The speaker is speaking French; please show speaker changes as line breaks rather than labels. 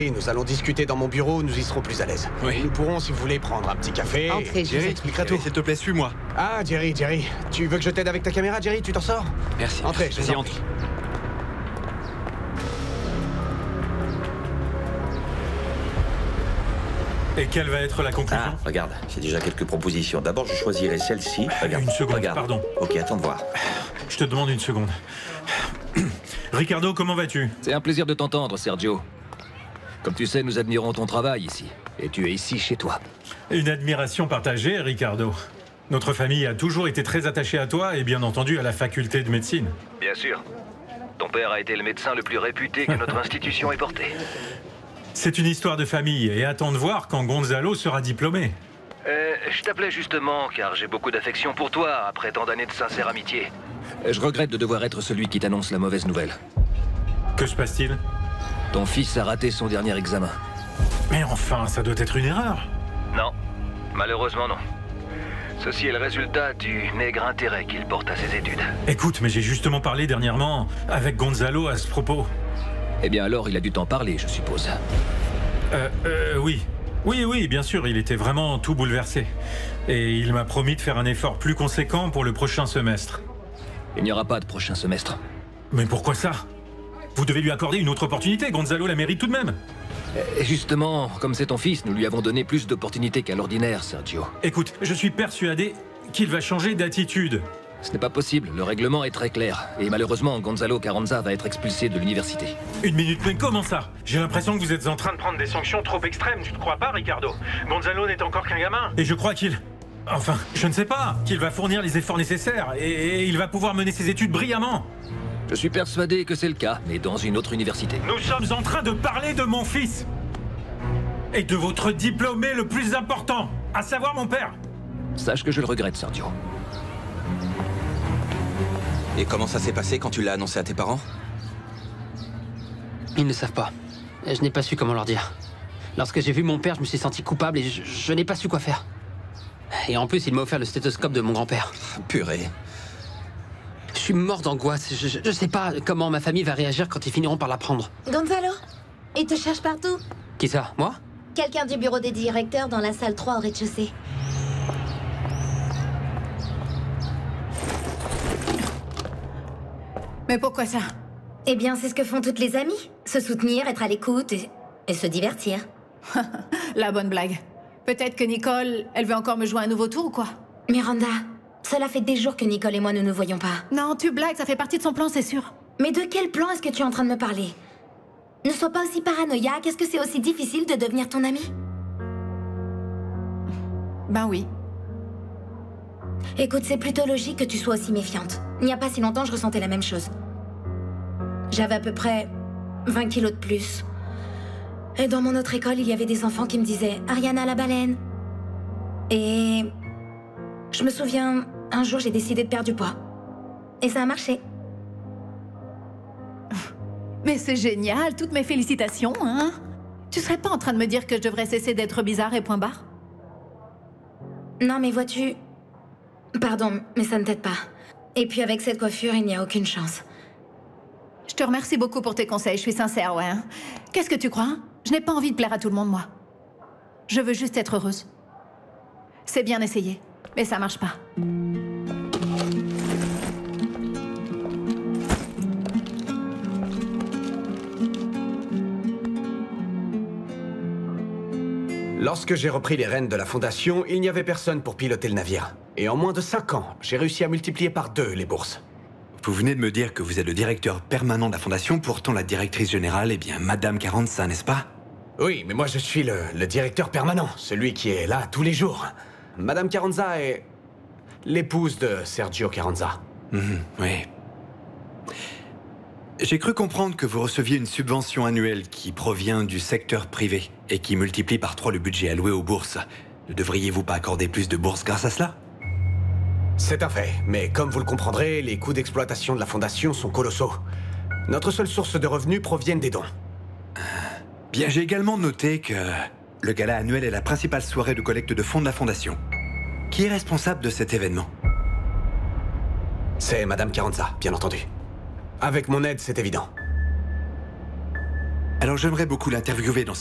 Nous allons discuter dans mon bureau, nous y serons plus à l'aise.
Oui.
Nous pourrons, si vous voulez, prendre un petit café.
Entrez, je vous expliquerai tout.
S'il te plaît, suis-moi.
Ah, Jerry, tu veux que je t'aide avec ta caméra, Jerry? Tu t'en sors?
Merci.
Entrez, je vous
Vas-y,
en
entre.
prie.
Et quelle va être la conclusion?
Ah, regarde, j'ai déjà quelques propositions. D'abord, je choisirais celle-ci. Regarde,
Une seconde,
regarde.
pardon.
Ok, attends de voir.
Je te demande une seconde. Ricardo, comment vas-tu?
C'est un plaisir de t'entendre, Sergio. Comme tu sais, nous admirons ton travail ici. Et tu es ici chez toi.
Une admiration partagée, Ricardo. Notre famille a toujours été très attachée à toi et bien entendu à la faculté de médecine.
Bien sûr. Ton père a été le médecin le plus réputé que notre institution ait porté.
C'est une histoire de famille et attends de voir quand Gonzalo sera diplômé.
Je t'appelais justement car j'ai beaucoup d'affection pour toi après tant d'années de sincère amitié. Je regrette de devoir être celui qui t'annonce la mauvaise nouvelle.
Que se passe-t-il?
Ton fils a raté son dernier examen.
Mais enfin, ça doit être une erreur.
Non, malheureusement non. Ceci est le résultat du maigre intérêt qu'il porte à ses études.
Écoute, mais j'ai justement parlé dernièrement avec Gonzalo à ce propos.
Eh bien alors, il a dû t'en parler, je suppose.
Oui. Oui, bien sûr, il était vraiment tout bouleversé. Et il m'a promis de faire un effort plus conséquent pour le prochain semestre.
Il n'y aura pas de prochain semestre.
Mais pourquoi ça? Vous devez lui accorder une autre opportunité, Gonzalo la mérite tout de même.
Et justement, comme c'est ton fils, nous lui avons donné plus d'opportunités qu'à l'ordinaire, Sergio.
Écoute, je suis persuadé qu'il va changer d'attitude.
Ce n'est pas possible, le règlement est très clair. Et malheureusement, Gonzalo Carranza va être expulsé de l'université.
Une minute, mais comment ça? J'ai l'impression que vous êtes en train de prendre des sanctions trop extrêmes, tu ne crois pas, Ricardo? Gonzalo n'est encore qu'un gamin. Et je crois qu'il... Enfin, je ne sais pas, qu'il va fournir les efforts nécessaires et il va pouvoir mener ses études brillamment.
Je suis persuadé que c'est le cas, mais dans une autre université.
Nous sommes en train de parler de mon fils et de votre diplômé le plus important, à savoir mon père.
Sache que je le regrette, Sergio.
Et comment ça s'est passé quand tu l'as annoncé à tes parents?
Ils ne savent pas. Je n'ai pas su comment leur dire. Lorsque j'ai vu mon père, je me suis senti coupable et je n'ai pas su quoi faire. Et en plus, il m'a offert le stéthoscope de mon grand-père.
Purée.
Je suis mort d'angoisse. Je sais pas comment ma famille va réagir quand ils finiront par l'apprendre.
Gonzalo, il te cherche partout.
Qui ça? Moi?
Quelqu'un du bureau des directeurs dans la salle 3 au rez-de-chaussée.
Mais pourquoi ça?
Eh bien, c'est ce que font toutes les amies. Se soutenir, être à l'écoute et se divertir.
La bonne blague. Peut-être que Nicole, elle veut encore me jouer un nouveau tour ou quoi?
Miranda, cela fait des jours que Nicole et moi ne nous voyons pas.
Non, tu blagues, ça fait partie de son plan, c'est sûr.
Mais de quel plan est-ce que tu es en train de me parler? Ne sois pas aussi paranoïaque. Est-ce que c'est aussi difficile de devenir ton ami?
Ben oui.
Écoute, c'est plutôt logique que tu sois aussi méfiante. Il n'y a pas si longtemps, je ressentais la même chose. J'avais à peu près 20 kilos de plus. Et dans mon autre école, il y avait des enfants qui me disaient « Ariana la baleine ». Et je me souviens, un jour, j'ai décidé de perdre du poids. Et ça a marché.
Mais c'est génial, toutes mes félicitations, hein? Tu serais pas en train de me dire que je devrais cesser d'être bizarre et point barre?
Non, mais vois-tu... Pardon, mais ça ne t'aide pas. Et puis avec cette coiffure, il n'y a aucune chance.
Je te remercie beaucoup pour tes conseils, je suis sincère, ouais. Hein? Qu'est-ce que tu crois, hein? Je n'ai pas envie de plaire à tout le monde, moi. Je veux juste être heureuse. C'est bien essayé, mais ça marche pas.
Lorsque j'ai repris les rênes de la fondation, il n'y avait personne pour piloter le navire. Et en moins de 5 ans, j'ai réussi à multiplier par 2 les bourses.
Vous venez de me dire que vous êtes le directeur permanent de la fondation, pourtant la directrice générale est bien Madame Carranza, n'est-ce pas?
Oui, mais moi je suis le directeur permanent, celui qui est là tous les jours. Madame Carranza est l'épouse de Sergio Carranza.
Oui. J'ai cru comprendre que vous receviez une subvention annuelle qui provient du secteur privé et qui multiplie par 3 le budget alloué aux bourses. Ne devriez-vous pas accorder plus de bourses grâce à cela?
C'est un fait, mais comme vous le comprendrez, les coûts d'exploitation de la fondation sont colossaux. Notre seule source de revenus proviennent des dons.
Bien, j'ai également noté que le gala annuel est la principale soirée de collecte de fonds de la fondation. Qui est responsable de cet événement?
C'est Madame Carranza, bien entendu. Avec mon aide, c'est évident.
Alors j'aimerais beaucoup l'interviewer dans